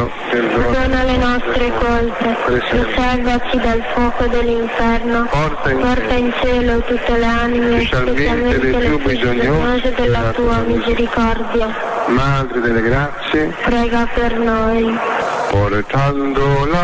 perdona le nostre colpe, preservaci dal fuoco dell'inferno, porta in cielo tutte le anime, specialmente le più bisognose della tua misericordia. Madre delle grazie, prega per noi. portando la